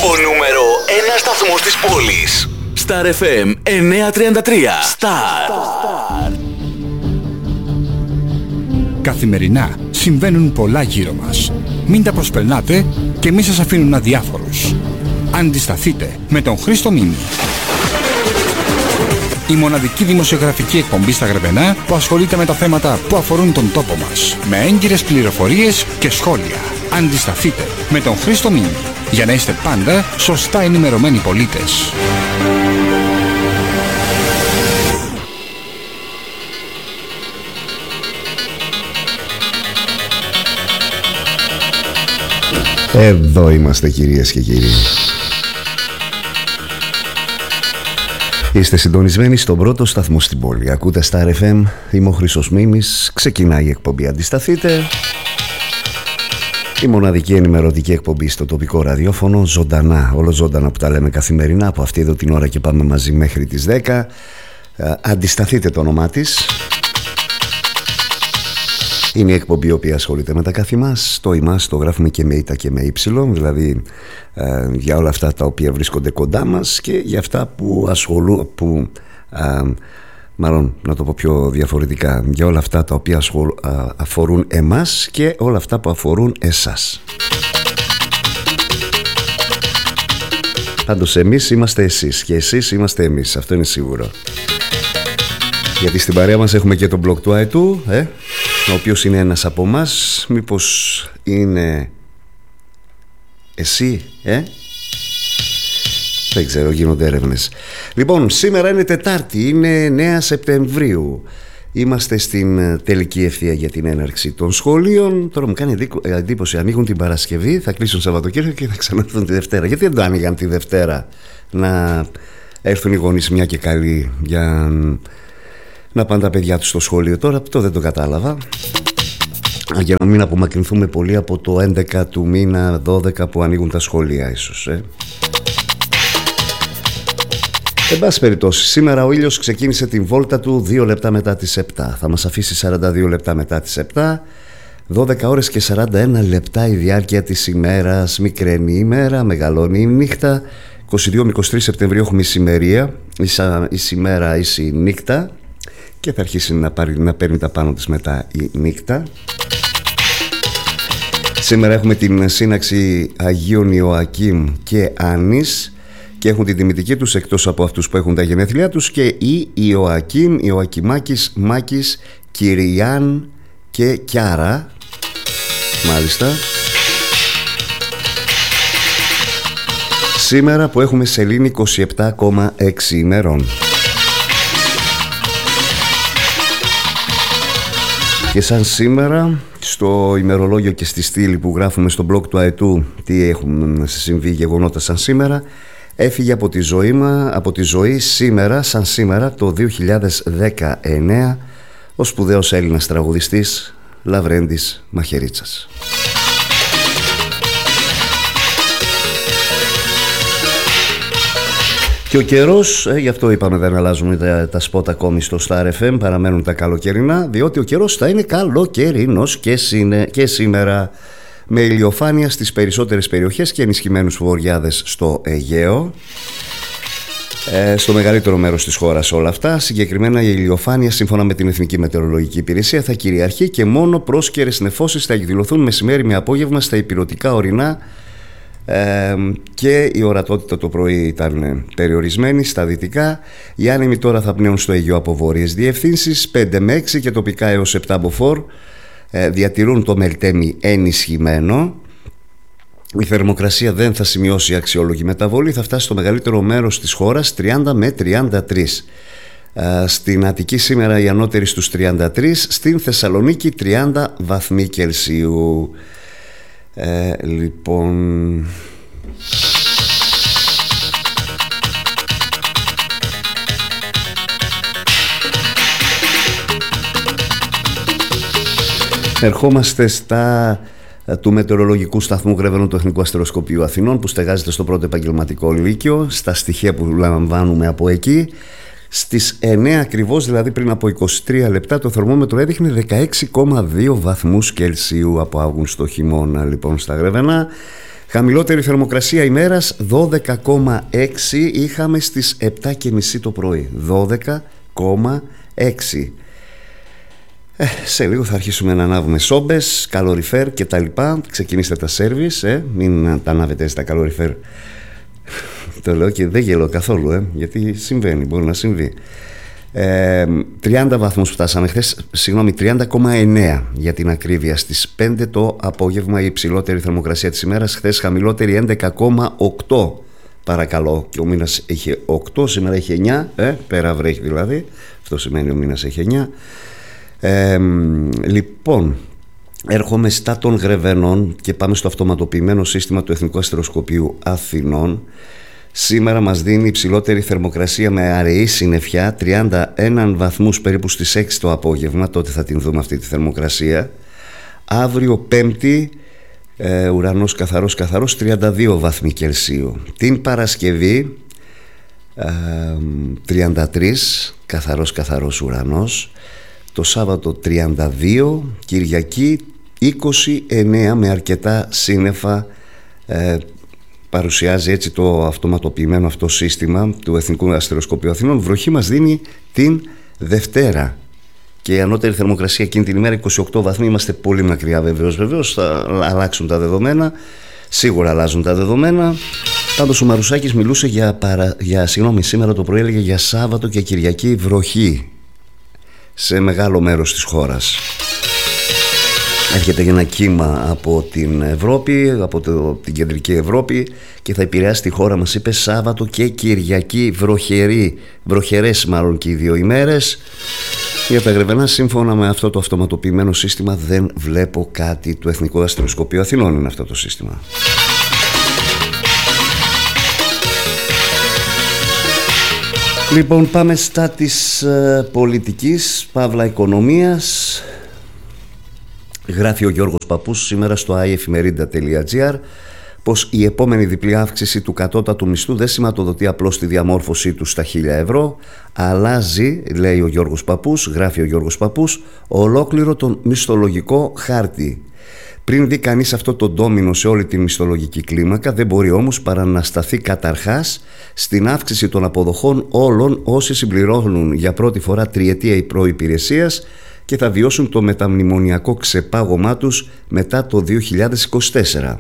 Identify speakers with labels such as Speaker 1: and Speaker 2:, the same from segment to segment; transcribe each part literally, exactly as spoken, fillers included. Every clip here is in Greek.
Speaker 1: Ο νούμερο ένα σταθμός της πόλης. Star εφ εμ εννιακόσια τριάντα τρία. Star.
Speaker 2: Καθημερινά συμβαίνουν πολλά γύρω μας. Μην τα προσπερνάτε και μη σας αφήνουν αδιάφορους. Αντισταθείτε με τον Χρήστο Μίνη. Η μοναδική δημοσιογραφική εκπομπή στα Γρεβενά που ασχολείται με τα θέματα που αφορούν τον τόπο μας, με έγκυρες πληροφορίες και σχόλια. Αντισταθείτε με τον Χρήστο Μίνη, για να είστε πάντα σωστά ενημερωμένοι πολίτες.
Speaker 3: Εδώ είμαστε, κυρίες και κύριοι. Είστε συντονισμένοι στον πρώτο σταθμό στην πόλη. Ακούτε Star εφ εμ, είμαι ο Χρήστος Μίμης. Ξεκινάει η εκπομπή Αντισταθείτε. Η μοναδική ενημερωτική εκπομπή στο τοπικό ραδιόφωνο, ζωντανά, όλο ζωντανά που τα λέμε καθημερινά, από αυτή εδώ την ώρα και πάμε μαζί μέχρι τις δέκα. Αντισταθείτε το όνομά της. Είναι η εκπομπή η οποία ασχολείται με τα κάθε μας. Το ημάς το γράφουμε και με ήτα και με ύψιλον, δηλαδή ε, για όλα αυτά τα οποία βρίσκονται κοντά μας και για αυτά που ασχολούν, που, ε, μάλλον να το πω πιο διαφορετικά, για όλα αυτά τα οποία ασχολ, ε, αφορούν εμάς και όλα αυτά που αφορούν εσάς. Πάντως εμείς είμαστε εσείς και εσείς είμαστε εμείς, αυτό είναι σίγουρο. Γιατί στην παρέα μας έχουμε και τον blog του Αετού, ε, ο οποίος είναι ένας από εμάς. Μήπως είναι εσύ, ε? Δεν ξέρω, γίνονται έρευνες. Λοιπόν, σήμερα είναι Τετάρτη, είναι εννέα Σεπτεμβρίου. Είμαστε στην τελική ευθεία για την έναρξη των σχολείων. Τώρα μου κάνει εντύπωση, ανοίγουν την Παρασκευή, θα κλείσουν Σαββατοκύριακο και θα ξανάρθουν τη Δευτέρα. Γιατί δεν το άνοιγαν τη Δευτέρα, να έρθουν οι γονείς μια και καλή για να πάνε τα παιδιά τους στο σχολείο? Τώρα αυτό δεν το κατάλαβα. Για να μην απομακρυνθούμε πολύ από το έντεκα του μήνα, δώδεκα που ανοίγουν τα σχολεία ίσως, ε. Εν πάση περιπτώσει, σήμερα ο ήλιος ξεκίνησε την βόλτα του δύο λεπτά μετά τις επτά. Θα μας αφήσει σαράντα δύο λεπτά μετά τις επτά. δώδεκα ώρες και σαράντα ένα λεπτά η διάρκεια της ημέρας. Μικραίνει η ημέρα, μεγαλώνει η νύχτα. είκοσι δύο με είκοσι τρία Σεπτεμβρίου έχουμε ησημερία, ησημέρα ίση νύχτα. Και θα αρχίσει να, πάρει, να παίρνει τα πάνω της μετά η νύχτα. Σήμερα έχουμε την σύναξη Αγίων Ιωακήμ και Άννης και έχουν την τιμητική τους, εκτός από αυτούς που έχουν τα γενέθλιά τους, και η Ιωακήμ, Ιωακημάκης, Μάκης, Κυριάν και Κιάρα. Μάλιστα. Σήμερα που έχουμε σελήνη είκοσι επτά κόμμα έξι ημερών. Και σαν σήμερα, στο ημερολόγιο και στη στήλη που γράφουμε στο blog του Αετού τι έχουν συμβεί γεγονότα σαν σήμερα, έφυγε από τη ζωή, μα, από τη ζωή σήμερα, σαν σήμερα, το δύο χιλιάδες δεκαεννέα, ο σπουδαίος Έλληνας τραγουδιστής Λαβρέντης Μαχαιρίτσας. Και ο καιρός, ε, γι' αυτό είπαμε δεν αλλάζουμε τα, τα σποτ ακόμη στο Star εφ εμ, παραμένουν τα καλοκαιρινά, διότι ο καιρός θα είναι καλοκαιρινός και, συνε, και σήμερα, με ηλιοφάνεια στις περισσότερες περιοχές και ενισχυμένους βοριάδες στο Αιγαίο, ε, στο μεγαλύτερο μέρος της χώρας όλα αυτά. Συγκεκριμένα η ηλιοφάνεια, σύμφωνα με την Εθνική Μετεωρολογική Υπηρεσία, θα κυριαρχεί και μόνο πρόσκαιρες νεφώσεις θα εκδηλωθούν μεσημέρι με απόγευμα στα ηπειρωτικά ορεινά. Ε, και η ορατότητα το πρωί ήταν περιορισμένη στα δυτικά. Οι άνεμοι τώρα θα πνέουν στο Αιγαίο από βόρειες διευθύνσεις πέντε με έξι και τοπικά έως επτά μποφόρ. ε, Διατηρούν το μελτέμι ενισχυμένο. Η θερμοκρασία δεν θα σημειώσει αξιόλογη μεταβολή. Θα φτάσει στο μεγαλύτερο μέρος της χώρας τριάντα με τριάντα τρία. ε, Στην Αττική σήμερα η ανώτερη στους τριάντα τρία. Στην Θεσσαλονίκη τριάντα βαθμοί Κελσίου. Ε, λοιπόν, ερχόμαστε στα του μετεωρολογικού σταθμού Γρεβενών του Εθνικού Αστεροσκοπείου Αθηνών, που στεγάζεται στο πρώτο επαγγελματικό λύκειο. Στα στοιχεία που λαμβάνουμε από εκεί, στις εννέα ακριβώς, δηλαδή πριν από είκοσι τρία λεπτά, το θερμόμετρο έδειχνε δεκαέξι κόμμα δύο βαθμούς Κελσίου από Αύγουστο χειμώνα, λοιπόν, στα Γρεβενά. Χαμηλότερη θερμοκρασία ημέρας δώδεκα κόμμα έξι είχαμε στις επτά και μισή το πρωί. δώδεκα κόμμα έξι. Ε, σε λίγο θα αρχίσουμε να ανάβουμε σόμπες, καλοριφέρ και τα λοιπά. Ξεκινήστε τα σέρβις, ε, μην τα ανάβετε στα καλοριφέρ. Το λέω και δεν γελώ καθόλου, ε, γιατί συμβαίνει, μπορεί να συμβεί. ε, τριάντα βαθμούς φτάσαμε χθες, συγγνώμη, τριάντα κόμμα εννέα για την ακρίβεια στις πέντε το απόγευμα. Η υψηλότερη θερμοκρασία της ημέρας, χθες χαμηλότερη έντεκα κόμμα οκτώ. Παρακαλώ, και ο μήνας είχε οκτώ, σήμερα έχει εννιά, ε, πέρα βρέχει δηλαδή, αυτό σημαίνει ο μήνας έχει εννιά. Ε, λοιπόν, έρχομαι στα των Γρεβενών και πάμε στο αυτοματοποιημένο σύστημα του Εθνικού Αστεροσκοπείου Αθηνών. Σήμερα μας δίνει υψηλότερη θερμοκρασία με αραιή συννεφιά, τριάντα ένα βαθμούς περίπου στις έξι το απόγευμα, τότε θα την δούμε αυτή τη θερμοκρασία. Αύριο Πέμπτη, ε, ουρανός καθαρός καθαρός, τριάντα δύο βαθμοί Κελσίου. Την Παρασκευή, ε, τριάντα τρία, καθαρός καθαρός ουρανός. Το Σάββατο τριάντα δύο, Κυριακή είκοσι εννέα με αρκετά σύννεφα. ε, Παρουσιάζει έτσι το αυτοματοποιημένο αυτό σύστημα του Εθνικού Αστεροσκοπείου Αθηνών. Βροχή μας δίνει την Δευτέρα και η ανώτερη θερμοκρασία εκείνη την ημέρα είκοσι οκτώ βαθμοί. Είμαστε πολύ μακριά βεβαίως, βεβαίως θα αλλάξουν τα δεδομένα, σίγουρα αλλάζουν τα δεδομένα. Πάντως ο Μαρουσάκης μιλούσε για, παρα... για συγγνώμη, σήμερα το πρωί έλεγε για Σάββατο και Κυριακή βροχή σε μεγάλο μέρος της χώρας. Έρχεται για ένα κύμα από την Ευρώπη, από το, την κεντρική Ευρώπη και θα επηρεάσει τη χώρα μας, είπε, Σάββατο και Κυριακή βροχερή, βροχερές μάλλον και οι δύο ημέρες. Για τα Γρεβενά, σύμφωνα με αυτό το αυτοματοποιημένο σύστημα, δεν βλέπω κάτι. Του Εθνικού Αστεροσκοπείου Αθηνών είναι αυτό το σύστημα. Λοιπόν, πάμε στα της ε, πολιτικής, παύλα οικονομίας. Γράφει ο Γιώργος Παππούς σήμερα στο άι εφημερίδα τελεία τζι άρ πως η επόμενη διπλή αύξηση του κατώτατου μισθού δεν σηματοδοτεί απλώς τη διαμόρφωσή του στα χίλια ευρώ. Αλλάζει, λέει ο Γιώργος Παππούς, γράφει ο Γιώργος Παππούς, ολόκληρο τον μισθολογικό χάρτη. Πριν δει κανείς αυτό το ντόμινο σε όλη την μισθολογική κλίμακα, δεν μπορεί όμως παρά να σταθεί καταρχάς στην αύξηση των αποδοχών όλων όσοι συμπληρώνουν για πρώτη φορά τριετία προϋπηρεσίας και θα βιώσουν το μεταμνημονιακό ξεπάγωμά τους μετά το δύο χιλιάδες είκοσι τέσσερα.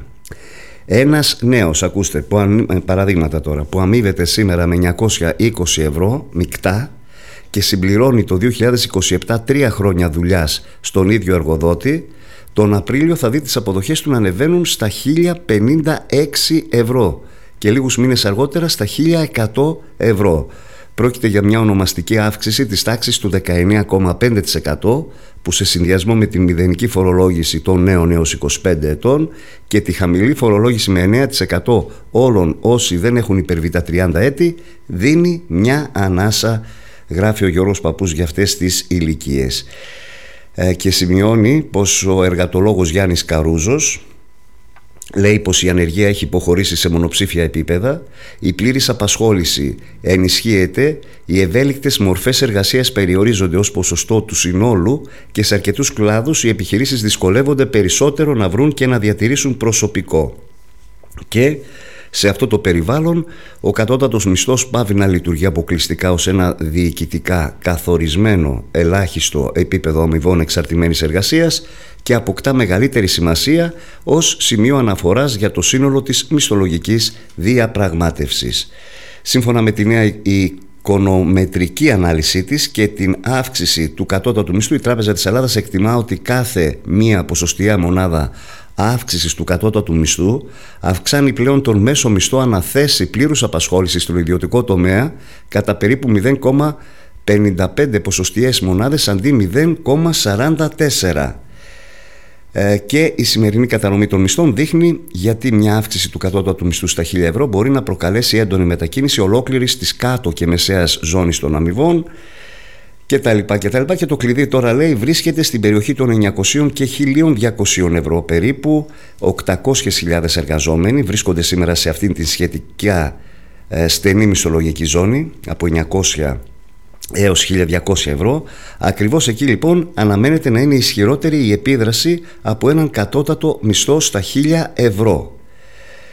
Speaker 3: Ένας νέος, ακούστε, που αν, παραδείγματα τώρα, που αμείβεται σήμερα με εννιακόσια είκοσι ευρώ μεικτά και συμπληρώνει το δύο χιλιάδες είκοσι επτά τρία χρόνια δουλειάς στον ίδιο εργοδότη, τον Απρίλιο θα δει τις αποδοχές του να ανεβαίνουν στα χίλια πενήντα έξι ευρώ και λίγους μήνες αργότερα στα χίλια εκατό ευρώ. Πρόκειται για μια ονομαστική αύξηση της τάξης του δεκαεννέα κόμμα πέντε τοις εκατό που σε συνδυασμό με την μηδενική φορολόγηση των νέων έως είκοσι πέντε ετών και τη χαμηλή φορολόγηση με εννέα τοις εκατό όλων όσοι δεν έχουν υπερβεί τα τριάντα έτη δίνει μια ανάσα, γράφει ο Γιώργος Παππούς για αυτές τις ηλικίες. Ε, και σημειώνει πως ο εργατολόγος Γιάννης Καρούζος λέει πως η ανεργία έχει υποχωρήσει σε μονοψήφια επίπεδα, η πλήρης απασχόληση ενισχύεται, οι ευέλικτες μορφές εργασίας περιορίζονται ως ποσοστό του συνόλου και σε αρκετούς κλάδους οι επιχειρήσεις δυσκολεύονται περισσότερο να βρουν και να διατηρήσουν προσωπικό. Και σε αυτό το περιβάλλον ο κατώτατος μισθός πάβει να λειτουργεί αποκλειστικά ως ένα διοικητικά καθορισμένο ελάχιστο επίπεδο αμοιβών εξαρτημένης εργασίας και αποκτά μεγαλύτερη σημασία ως σημείο αναφοράς για το σύνολο της μισθολογικής διαπραγμάτευσης. Σύμφωνα με τη νέα οικονομετρική ανάλυση της και την αύξηση του κατώτατου μισθού, η Τράπεζα της Ελλάδας εκτιμά ότι κάθε μία ποσοστιαία μονάδα αύξησης του κατώτατου μισθού αυξάνει πλέον τον μέσο μισθό αναθέσει πλήρους απασχόλησης στον ιδιωτικό τομέα κατά περίπου μηδέν κόμμα πενήντα πέντε ποσοστιαίες μονάδες αντί μηδέν κόμμα σαράντα τέσσερα. Ε, και η σημερινή κατανομή των μισθών δείχνει γιατί μια αύξηση του κατώτατου μισθού στα χίλια ευρώ μπορεί να προκαλέσει έντονη μετακίνηση ολόκληρης της κάτω και μεσαίας ζώνης των αμοιβών και τα λοιπά και τα λοιπά. Και το κλειδί τώρα, λέει, βρίσκεται στην περιοχή των εννιακοσίων και χίλια διακόσια ευρώ. Περίπου οκτακόσιες χιλιάδες εργαζόμενοι βρίσκονται σήμερα σε αυτήν την σχετικά ε, στενή μισθολογική ζώνη από εννιακόσια έως χίλια διακόσια ευρώ. Ακριβώς εκεί λοιπόν αναμένεται να είναι ισχυρότερη η επίδραση από έναν κατώτατο μισθό στα χίλια ευρώ.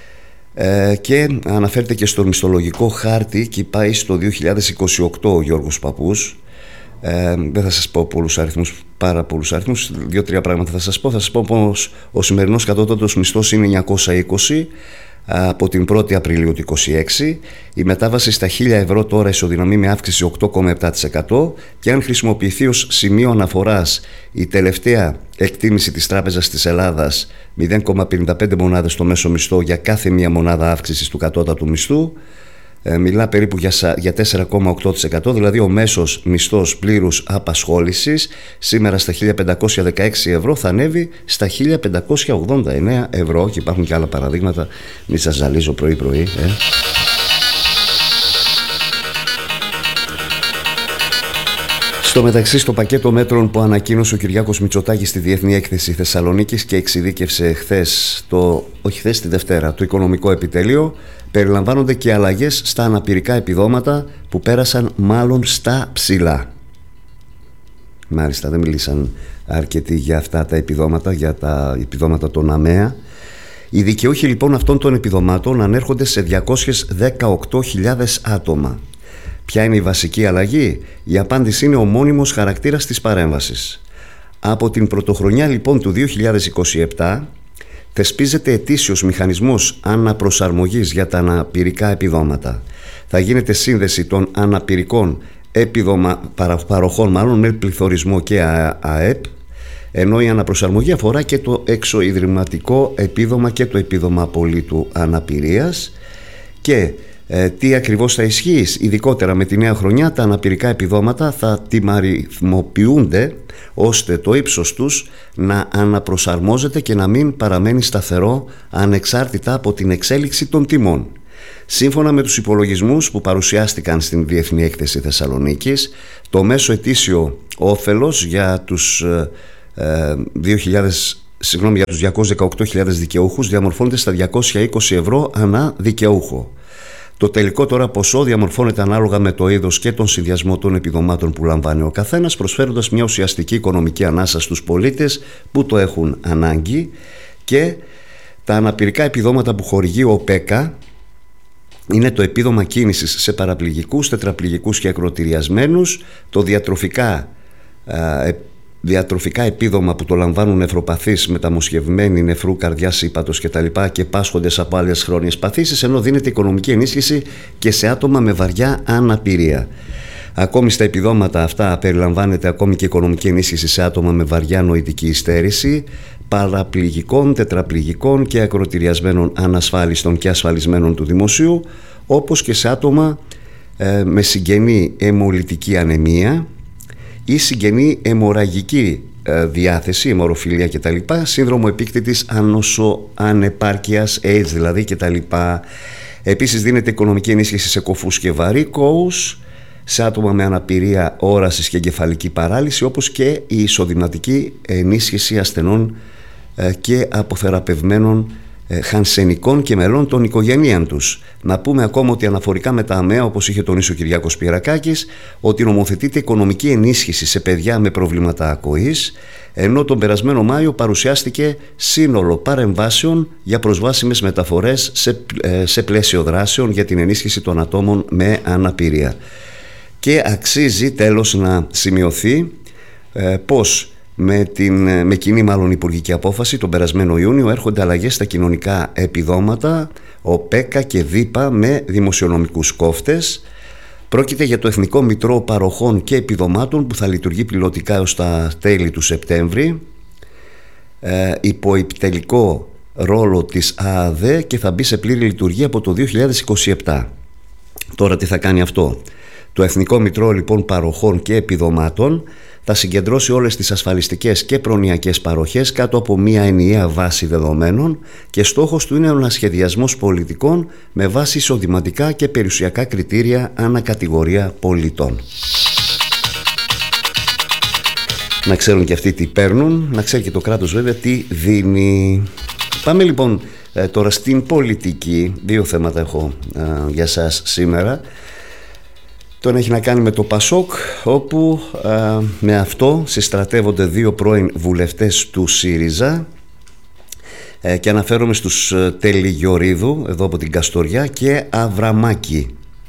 Speaker 3: ε, και αναφέρεται και στο μισθολογικό χάρτη και πάει στο δύο χιλιάδες είκοσι οκτώ ο Γιώργος Παππούς. Ε, δεν θα σας πω πολλούς αριθμούς, πάρα πολλούς αριθμούς, δύο-τρία πράγματα θα σας πω. Θα σας πω πως ο σημερινός κατώτατος μισθός είναι εννιακόσια είκοσι από την πρώτη Απριλίου του είκοσι έξι. Η μετάβαση στα χίλια ευρώ τώρα ισοδυναμεί με αύξηση οκτώ κόμμα επτά τοις εκατό και αν χρησιμοποιηθεί ως σημείο αναφοράς η τελευταία εκτίμηση της Τράπεζας της Ελλάδας, μηδέν κόμμα πενήντα πέντε μονάδες στο μέσο μισθό για κάθε μία μονάδα αύξησης του κατώτατου μισθού, ε, μιλά περίπου για, για τέσσερα κόμμα οκτώ τοις εκατό, δηλαδή ο μέσος μισθός πλήρους απασχόλησης σήμερα στα χίλια πεντακόσια δεκαέξι ευρώ θα ανέβει στα χίλια πεντακόσια ογδόντα εννέα ευρώ, και υπάρχουν και άλλα παραδείγματα, μη σας ζαλίζω πρωί πρωί. Ε. Στο μεταξύ, στο πακέτο μέτρων που ανακοίνωσε ο Κυριάκος Μητσοτάκης στη Διεθνή Έκθεση Θεσσαλονίκης και εξειδίκευσε χθες, το, όχι χθες, τη Δευτέρα, το Οικονομικό Επιτελείο, περιλαμβάνονται και αλλαγές στα αναπηρικά επιδόματα που πέρασαν μάλλον στα ψηλά. Μάλιστα, δεν μιλήσαν αρκετοί για αυτά τα επιδόματα, για τα επιδόματα των ΑΜΕΑ. Οι δικαιούχοι λοιπόν αυτών των επιδομάτων ανέρχονται σε διακόσιες δεκαοκτώ χιλιάδες άτομα. Ποια είναι η βασική αλλαγή? Η απάντηση είναι ο μόνιμος χαρακτήρας της παρέμβασης. Από την πρωτοχρονιά λοιπόν του δύο χιλιάδες είκοσι επτά θεσπίζεται ετήσιος μηχανισμός αναπροσαρμογής για τα αναπηρικά επιδόματα. Θα γίνεται σύνδεση των αναπηρικών επιδομα, παροχών μάλλον με πληθωρισμό και ΑΕΠ, ενώ η αναπροσαρμογή αφορά και το εξωιδρυματικό επίδομα και το επίδομα απολύτου αναπηρίας. Και ε, τι ακριβώς θα ισχύει? Ειδικότερα με τη νέα χρονιά τα αναπηρικά επιδόματα θα τιμαριθμοποιούνται ώστε το ύψος τους να αναπροσαρμόζεται και να μην παραμένει σταθερό ανεξάρτητα από την εξέλιξη των τιμών. Σύμφωνα με τους υπολογισμούς που παρουσιάστηκαν στην Διεθνή Έκθεση Θεσσαλονίκης, το μέσο ετήσιο όφελος για τους, ε, δύο χιλιάδες, συγγνώμη, για τους διακόσιες δεκαοκτώ χιλιάδες δικαιούχους διαμορφώνεται στα διακόσια είκοσι ευρώ ανά δικαιούχο. Το τελικό τώρα ποσό διαμορφώνεται ανάλογα με το είδος και τον συνδυασμό των επιδομάτων που λαμβάνει ο καθένας, προσφέροντας μια ουσιαστική οικονομική ανάσα στους πολίτες που το έχουν ανάγκη. Και τα αναπηρικά επιδόματα που χορηγεί ο ΠΕΚΑ είναι το επίδομα κίνησης σε παραπληγικούς, τετραπληγικούς και ακροτηριασμένους, το διατροφικά διατροφικά επίδομα που το λαμβάνουν νευροπαθείς, μεταμοσχευμένοι νεφρού, καρδιάς, ύπατος κτλ. Και πάσχοντες από άλλες χρόνιες παθήσεις, ενώ δίνεται οικονομική ενίσχυση και σε άτομα με βαριά αναπηρία. Ακόμη στα επιδόματα αυτά περιλαμβάνεται ακόμη και οικονομική ενίσχυση σε άτομα με βαριά νοητική υστέρηση, παραπληγικών, τετραπληγικών και ακροτηριασμένων ανασφάλιστων και ασφαλισμένων του δημοσίου, όπως και σε άτομα ε, με συγγενή αιμολυτική ανεμία ή συγγενή αιμορραγική ε, διάθεση, αιμορροφιλία κτλ, σύνδρομο επίκτητης ανοσοανεπάρκειας, AIDS δηλαδή κτλ. Επίσης δίνεται οικονομική ενίσχυση σε κοφούς και βαρύκοους, σε άτομα με αναπηρία όρασης και εγκεφαλική παράλυση, όπως και η εισοδηματική ενίσχυση ασθενών ε, και αποθεραπευμένων ε, χανσενικών και μελών των οικογενείων τους. Να πούμε ακόμα ότι αναφορικά με τα ΑΜΕΑ, όπως είχε τονίσει ο Κυριάκος Πιερακάκης, ότι νομοθετείται οικονομική ενίσχυση σε παιδιά με προβλήματα ακοής, ενώ τον περασμένο Μάιο παρουσιάστηκε σύνολο παρεμβάσεων για προσβάσιμες μεταφορές σε, ε, σε πλαίσιο δράσεων για την ενίσχυση των ατόμων με αναπηρία. Και αξίζει τέλος να σημειωθεί ε, πως με, την, με κοινή μάλλον υπουργική απόφαση τον περασμένο Ιούνιο έρχονται αλλαγές στα κοινωνικά επιδόματα, ο ΠΕΚΑ και ΔΥΠΑ με δημοσιονομικούς κόφτες. Πρόκειται για το Εθνικό Μητρό Παροχών και Επιδομάτων που θα λειτουργεί πιλωτικά έως τα τέλη του Σεπτέμβρη ε, υπό επιτελικό ρόλο της ΑΑΔΕ και θα μπει σε πλήρη λειτουργία από το δύο χιλιάδες είκοσι επτά. Τώρα τι θα κάνει αυτό? Το Εθνικό Μητρό λοιπόν Παροχών και Επιδομάτων θα συγκεντρώσει όλες τις ασφαλιστικές και προνοιακές παροχές κάτω από μία ενιαία βάση δεδομένων και στόχος του είναι ο ανασχεδιασμός πολιτικών με βάση εισοδηματικά και περιουσιακά κριτήρια ανακατηγορία πολιτών. Να ξέρουν και αυτοί τι παίρνουν, να ξέρει και το κράτος βέβαια τι δίνει. Πάμε λοιπόν ε, τώρα στην πολιτική. Δύο θέματα έχω ε, για σας σήμερα. Το ένα έχει να κάνει με το ΠΑΣΟΚ, όπου α, με αυτό συστρατεύονται δύο πρώην βουλευτές του ΣΥΡΙΖΑ. ε, και αναφέρομαι στους Τελιγιορίδου εδώ από την Καστοριά και Αβραμάκη.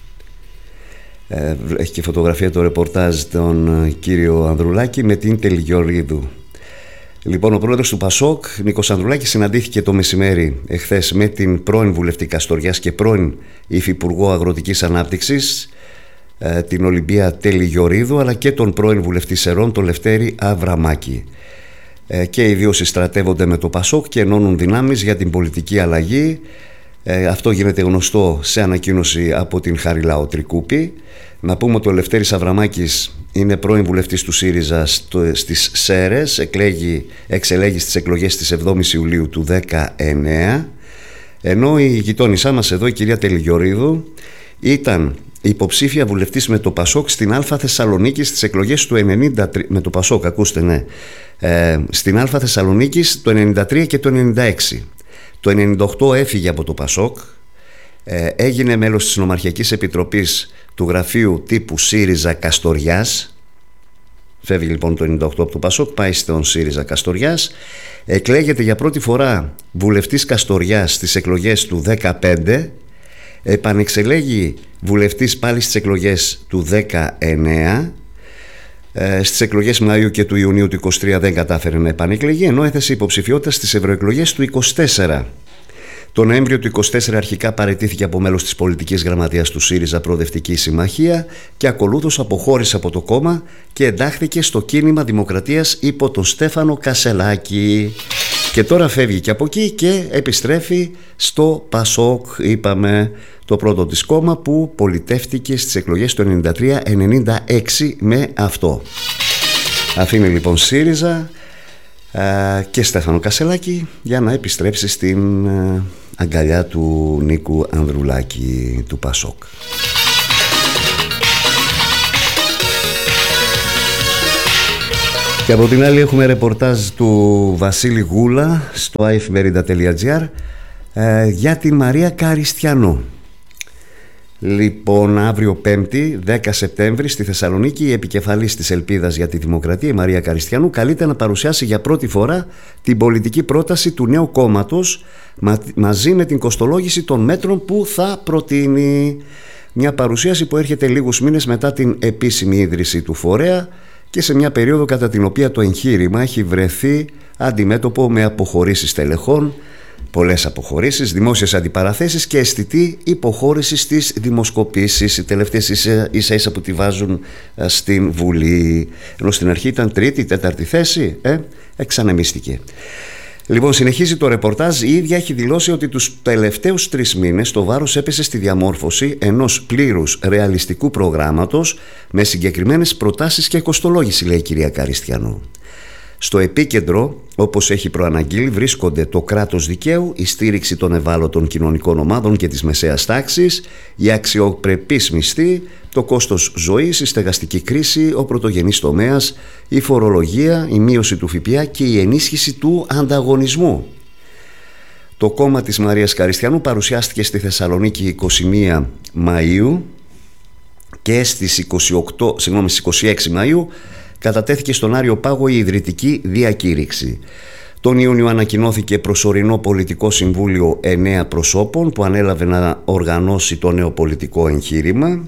Speaker 3: ε, έχει και φωτογραφία το ρεπορτάζ τον κύριο Ανδρουλάκη με την Τελιγιορίδου. Λοιπόν, ο πρόεδρος του Πασόκ, Νίκος Ανδρουλάκης, συναντήθηκε το μεσημέρι εχθές με την πρώην βουλευτή Καστοριάς και πρώην υφυπουργό Αγροτικής Ανάπτυξης, την Ολυμπία Τελιγιορίδου, αλλά και τον πρώην βουλευτή Σερών, τον Λευτέρη Αβραμάκη. Και οι δύο συστρατεύονται με το Πασόκ και ενώνουν δυνάμεις για την πολιτική αλλαγή. Αυτό γίνεται γνωστό σε ανακοίνωση από την Χαριλάο Τρικούπη. Να πούμε ότι ο Λευτέρης Αβραμάκης είναι πρώην βουλευτής του ΣΥΡΙΖΑ στις Σέρες, εκλέγει, εξελέγει στις εκλογές της εβδόμης Ιουλίου του δύο χιλιάδες δεκαεννέα, ενώ η γειτόνισά μας εδώ, η κυρία Τελιγιορίδου, ήταν υποψήφια βουλευτής με το Πασόκ στην Α Θεσσαλονίκη στις εκλογές του ενενήντα τρία, με το Πασόκ, ακούστε, ναι, ε, στην Α Θεσσαλονίκη το ενενήντα τρία και το ενενήντα έξι. Το ενενήντα οκτώ έφυγε από το Πασόκ, ε, έγινε μέλος της Νομαρχιακής Επιτροπής του γραφείου τύπου ΣΥΡΙΖΑ Καστοριάς. Φεύγει λοιπόν το ενενήντα οκτώ από το Πασόκ, πάει στον ΣΥΡΙΖΑ Καστοριάς, εκλέγεται για πρώτη φορά βουλευτής Καστοριάς στις εκλογές του δεκαπέντε, επανεξελέγει βουλευτής πάλι στις εκλογές του δεκαεννέα, ε, στις εκλογές Μαΐου και του Ιουνίου του είκοσι τρία δεν κατάφερε να επανεκλεγεί, ενώ έθεσε υποψηφιότητα στις ευρωεκλογές του είκοσι τέσσερα. Το Νοέμβριο του είκοσι τέσσερα αρχικά παραιτήθηκε από μέλος της πολιτικής γραμματείας του ΣΥΡΙΖΑ Προοδευτική Συμμαχία και ακολούθως αποχώρησε από το κόμμα και εντάχθηκε στο κίνημα Δημοκρατίας υπό τον Στέφανο Κασελάκη. Και τώρα φεύγει και από εκεί και επιστρέφει στο Πασόκ, είπαμε, το πρώτο της κόμμα που πολιτεύτηκε στις εκλογές του ενενήντα τρία ενενήντα έξι με αυτό. Αφήνει λοιπόν ΣΥΡΙΖΑ και Στέφανο Κασελάκη για να επιστρέψει στην αγκαλιά του Νίκου Ανδρουλάκη του Πασόκ. Και από την άλλη έχουμε ρεπορτάζ του Βασίλη Γούλα στο άιεφημερίδα τελεία τζι άρ ε, για την Μαρία Καριστιανού. Λοιπόν, αύριο Πέμπτη, δέκα Σεπτέμβρη, στη Θεσσαλονίκη, η επικεφαλής της Ελπίδας για τη Δημοκρατία, η Μαρία Καριστιανού, καλείται να παρουσιάσει για πρώτη φορά την πολιτική πρόταση του νέου κόμματος μα, μαζί με την κοστολόγηση των μέτρων που θα προτείνει. Μια παρουσίαση που έρχεται λίγους μήνες μετά την επίσημη ίδρυση του φορέα και σε μια περίοδο κατά την οποία το εγχείρημα έχει βρεθεί αντιμέτωπο με αποχωρήσεις τελεχών, πολλές αποχωρήσεις, δημόσιες αντιπαραθέσεις και αισθητή υποχώρηση στις δημοσκοπήσεις. Οι τελευταίες ίσα ίσα που τη βάζουν στην Βουλή, ενώ στην αρχή ήταν τρίτη, τέταρτη θέση, ε, εξανεμίστηκε. Λοιπόν, συνεχίζει το ρεπορτάζ. Η ίδια έχει δηλώσει ότι τους τελευταίους τρεις μήνες το βάρος έπεσε στη διαμόρφωση ενός πλήρους ρεαλιστικού προγράμματος με συγκεκριμένες προτάσεις και κοστολόγηση, λέει η κυρία Καριστιανού. Στο επίκεντρο, όπως έχει προαναγγείλει, βρίσκονται το κράτος δικαίου, η στήριξη των ευάλωτων κοινωνικών ομάδων και της μεσαίας τάξης, η αξιοπρεπής μισθή, το κόστος ζωής, η στεγαστική κρίση, ο πρωτογενής τομέας, η φορολογία, η μείωση του ΦΠΑ και η ενίσχυση του ανταγωνισμού. Το κόμμα της Μαρίας Καριστιανού παρουσιάστηκε στη Θεσσαλονίκη εικοστή πρώτη Μαΐου και στις, είκοσι οκτώ, συγγνώμη, στις είκοσι έξι Μαΐου κατατέθηκε στον Άριο Πάγο η ιδρυτική διακήρυξη. Τον Ιούνιο ανακοινώθηκε προσωρινό πολιτικό συμβούλιο εννέα προσώπων που ανέλαβε να οργανώσει το νέο πολιτικό εγχείρημα,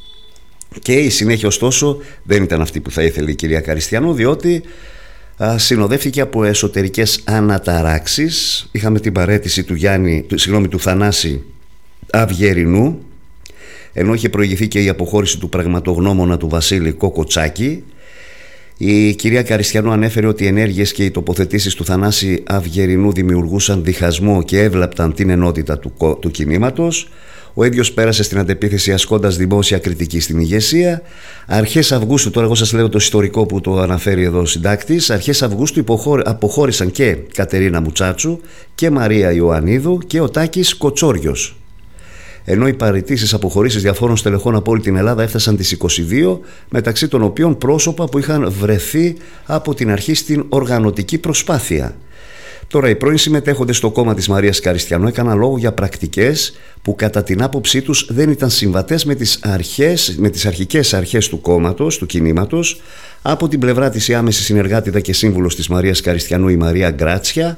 Speaker 3: και η συνέχεια ωστόσο δεν ήταν αυτή που θα ήθελε η κυρία Καριστιανού, διότι α, συνοδεύτηκε από εσωτερικές αναταράξεις. Είχαμε την παραίτηση του, Γιάννη, του, συγγνώμη, του Θανάση Αυγερινού, ενώ είχε προηγηθεί και η αποχώρηση του πραγματογνώμονα του Βασίλη Κοκοτσάκη. Η κυρία Καριστιανού ανέφερε ότι οι ενέργειες και οι τοποθετήσεις του Θανάση Αυγερινού δημιουργούσαν διχασμό και έβλαπταν την ενότητα του, του κινήματος. Ο ίδιος πέρασε στην αντεπίθεση ασκώντας δημόσια κριτική στην ηγεσία. Αρχές Αυγούστου, τώρα εγώ σας λέω το ιστορικό που το αναφέρει εδώ ο συντάκτης, αρχές Αυγούστου αποχώρησαν και Κατερίνα Μουτσάτσου και Μαρία Ιωαννίδου και ο Τάκης Κοτσόριος. Ενώ οι παραιτήσεις αποχωρήσεις διαφόρων στελεχών από όλη την Ελλάδα έφτασαν τις είκοσι δύο, μεταξύ των οποίων πρόσωπα που είχαν βρεθεί από την αρχή στην οργανωτική προσπάθεια. Τώρα, οι πρώην συμμετέχοντες στο κόμμα της Μαρίας Καριστιανού έκαναν λόγο για πρακτικές που κατά την άποψή τους δεν ήταν συμβατές με τις, αρχές, με τις αρχικές αρχές του κόμματος, του κινήματος. Από την πλευρά της η άμεση συνεργάτηδα και σύμβουλος της Μαρίας Καριστιανού, η Μαρία Γκράτσια,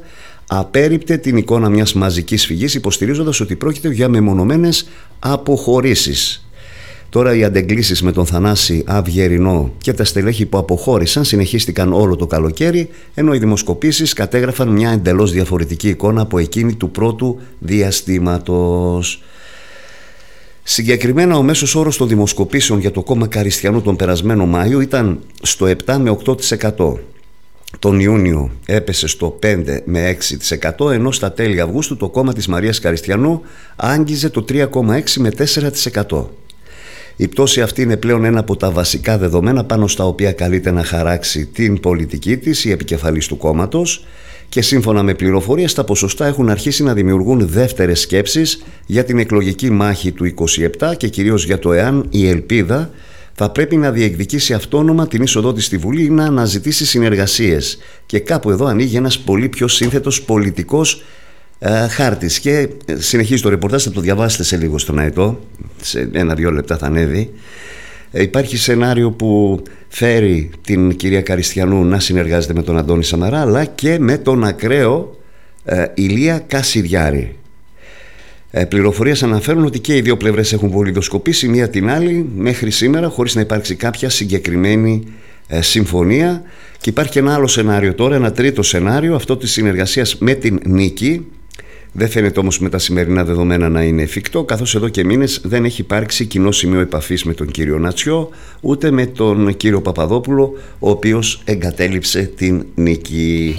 Speaker 3: απέρριπτε την εικόνα μιας μαζικής φυγής, υποστηρίζοντας ότι πρόκειται για μεμονωμένες αποχωρήσεις. Τώρα οι αντεγκλήσεις με τον Θανάση Αυγερινό και τα στελέχη που αποχώρησαν συνεχίστηκαν όλο το καλοκαίρι, ενώ οι δημοσκοπήσεις κατέγραφαν μια εντελώς διαφορετική εικόνα από εκείνη του πρώτου διαστήματος. Συγκεκριμένα ο μέσος όρος των δημοσκοπήσεων για το κόμμα Καριστιανού τον περασμένο Μάιο ήταν στο επτά με οκτώ τοις εκατό. Τον Ιούνιο έπεσε στο πέντε με έξι τοις εκατό, ενώ στα τέλη Αυγούστου το κόμμα της Μαρίας Καριστιανού άγγιζε το τρία κόμμα έξι με τέσσερα τοις εκατό. Η πτώση αυτή είναι πλέον ένα από τα βασικά δεδομένα πάνω στα οποία καλείται να χαράξει την πολιτική της η επικεφαλής του κόμματος, και σύμφωνα με πληροφορίες τα ποσοστά έχουν αρχίσει να δημιουργούν δεύτερες σκέψεις για την εκλογική μάχη του είκοσι επτά και κυρίως για το εάν η Ελπίδα θα πρέπει να διεκδικήσει αυτόνομα την είσοδό της στη Βουλή ή να αναζητήσει συνεργασίες. Και κάπου εδώ ανοίγει ένας πολύ πιο σύνθετος πολιτικός ε, χάρτης. Και συνεχίζει το ρεπορτάζ, θα το διαβάσετε σε λίγο στον ΑΕΤΟ, σε ένα-δύο λεπτά θα ανέβει. Ε, υπάρχει σενάριο που φέρει την κυρία Καριστιανού να συνεργάζεται με τον Αντώνη Σαμαρά, αλλά και με τον ακραίο ε, Ηλία Κασιδιάρη. Ε, πληροφορίες αναφέρουν ότι και οι δύο πλευρές έχουν βολιδοσκοπήσει μία την άλλη μέχρι σήμερα, χωρίς να υπάρξει κάποια συγκεκριμένη ε, συμφωνία. Και υπάρχει ένα άλλο σενάριο τώρα, ένα τρίτο σενάριο, αυτό της συνεργασίας με την Νίκη. Δεν φαίνεται όμως με τα σημερινά δεδομένα να είναι εφικτό, καθώς εδώ και μήνες δεν έχει υπάρξει κοινό σημείο επαφής με τον κύριο Νατσιό, ούτε με τον κύριο Παπαδόπουλο, ο οποίος εγκατέλειψε την Νίκη.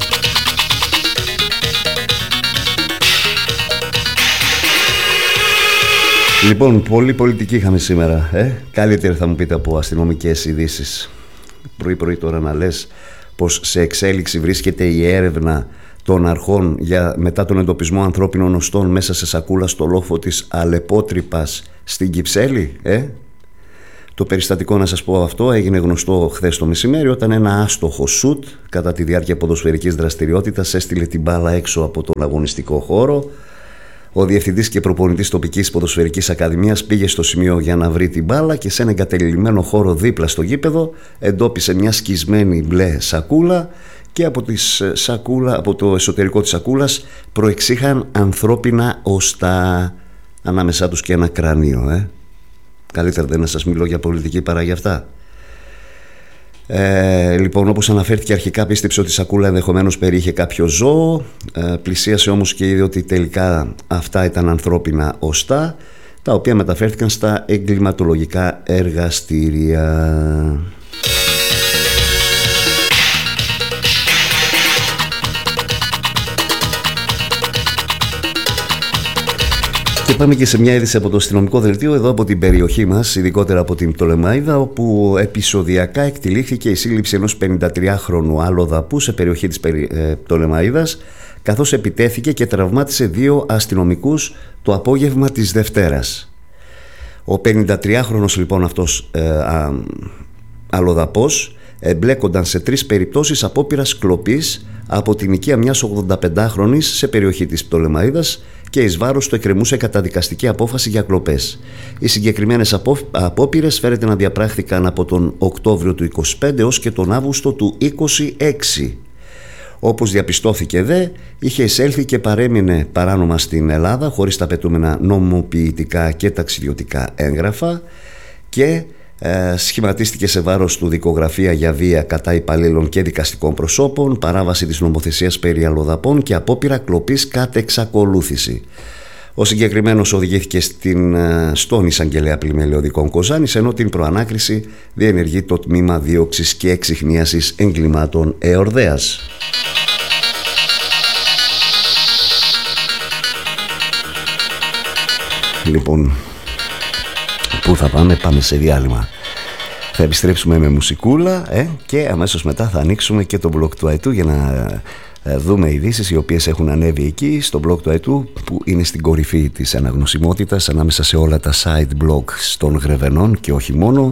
Speaker 3: Λοιπόν, πολύ πολιτική είχαμε σήμερα. Ε? Καλύτερα θα μου πείτε από αστυνομικές ειδήσεις. Πρωί-πρωί τώρα να λες πως σε εξέλιξη βρίσκεται η έρευνα των αρχών για, μετά τον εντοπισμό ανθρώπινων οστών μέσα σε σακούλα στο λόφο της Αλεπότρυπας στην Κυψέλη. Ε? Το περιστατικό, να σας πω αυτό, έγινε γνωστό χθες το μεσημέρι, όταν ένα άστοχο σουτ κατά τη διάρκεια ποδοσφαιρικής δραστηριότητας έστειλε την μπάλα έξω από τον αγωνιστικό χώρο. Ο διευθυντής και προπονητής τοπικής ποδοσφαιρικής ακαδημίας πήγε στο σημείο για να βρει την μπάλα και σε ένα εγκατελειμμένο χώρο δίπλα στο γήπεδο εντόπισε μια σκισμένη μπλε σακούλα, και από, τις σακούλα, από το εσωτερικό της σακούλας προεξήχαν ανθρώπινα οστά, ανάμεσά τους και ένα κρανίο. Ε. Καλύτερα δεν να σας μιλώ για πολιτική παρά για αυτά. Ε, λοιπόν, όπως αναφέρθηκε αρχικά, πίστεψε ότι η σακούλα ενδεχομένως περιείχε κάποιο ζώο. Ε, πλησίασε όμως και είδε ότι τελικά αυτά ήταν ανθρώπινα οστά, τα οποία μεταφέρθηκαν στα εγκληματολογικά εργαστήρια. Και πάμε και σε μια είδηση από το αστυνομικό δελτίο εδώ από την περιοχή μας, ειδικότερα από την Πτολεμαΐδα, όπου επεισοδιακά εκτυλίχθηκε η σύλληψη ενός πενηντατριάχρονου αλλοδαπού σε περιοχή της Πτολεμαΐδας, καθώς επιτέθηκε και τραυμάτισε δύο αστυνομικούς το απόγευμα της Δευτέρας. Ο πενηντατριάχρονος λοιπόν αυτός ε, α, αλλοδαπός εμπλέκονταν σε τρεις περιπτώσεις απόπειρας κλοπής από την οικία μιας ογδονταπεντάχρονης σε περιοχή της Πτολεμαΐδας και εις βάρος του εκκρεμούσε καταδικαστική απόφαση για κλοπές. Οι συγκεκριμένες από... απόπειρες φέρεται να διαπράχθηκαν από τον Οκτώβριο του είκοσι πέντε ως και τον Αύγουστο του είκοσι έξι. Όπως διαπιστώθηκε δε, είχε εισέλθει και παρέμεινε παράνομα στην Ελλάδα χωρίς τα απαιτούμενα νομοποιητικά και ταξιδιωτικά έγγραφα και ε, σχηματίστηκε σε βάρος του δικογραφία για βία κατά υπαλλήλων και δικαστικών προσώπων, παράβαση της νομοθεσίας περί αλλοδαπών και απόπειρα κλοπής κατ' εξακολούθηση. Ο συγκεκριμένος οδηγήθηκε στην, στον εισαγγελέα πλημελαιωδικών Κοζάνης, ενώ την προανάκριση διενεργεί το τμήμα δίωξης και εξιχνίασης εγκλημάτων εορδέας. Λοιπόν, πού θα πάμε? Πάμε σε διάλειμμα. Θα επιστρέψουμε με μουσικούλα ε, και αμέσως μετά θα ανοίξουμε και το blog του Αετού για να ε, δούμε ειδήσεις οι οποίες έχουν ανέβει εκεί στο blog του Αετού, που είναι στην κορυφή της αναγνωσιμότητας ανάμεσα σε όλα τα site blogs των Γρεβενών και όχι μόνο.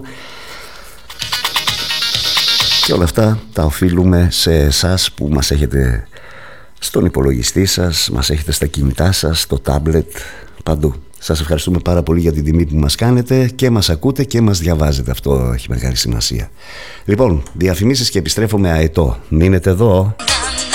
Speaker 3: Και όλα αυτά τα οφείλουμε σε εσάς που μας έχετε στον υπολογιστή σας, μας έχετε στα κινητά σας, στο τάμπλετ, παντού. Σας ευχαριστούμε πάρα πολύ για την τιμή που μας κάνετε και μας ακούτε και μας διαβάζετε. Αυτό έχει μεγάλη σημασία. Λοιπόν, διαφημίσεις και επιστρέφω με Αετό. Μείνετε εδώ.